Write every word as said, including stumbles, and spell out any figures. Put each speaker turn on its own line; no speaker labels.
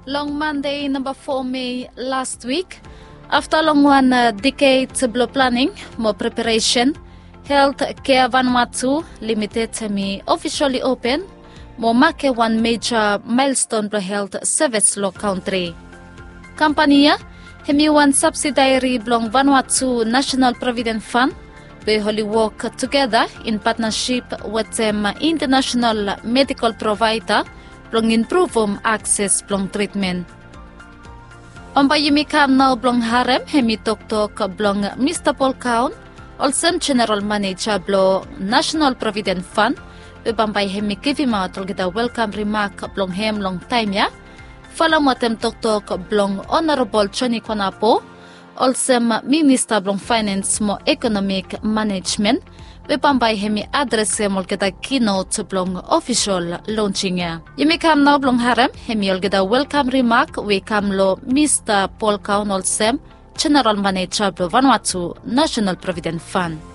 Long Monday, number four May last week, after long one uh, decade blow planning, more preparation, Health Care Vanuatu Limited me officially open, more mark one major milestone for health service law country. Company hemi one subsidiary belong Vanuatu National Provident Fund. We wholly work together in partnership with um, international medical provider blong improve um, access blong treatment. Omba yumi kam now blong harem hemi tok tok blong Mister Paul Kaun, also General Manager blong National Provident Fund. We bambay hemi kivima tolgida welcome remark blong hem long time ya. Follow motem tok tok blong Honorable Choni Konapo. Also, Minister blong Finance mo Economic Management, we pambay hemi address mo kita keynote blong official launching ya. Yumi kam now blong harem hemi olgeda welcome remark we kam lo Mister Paul Kaun olsem General Manager blong Vanuatu National Provident Fund.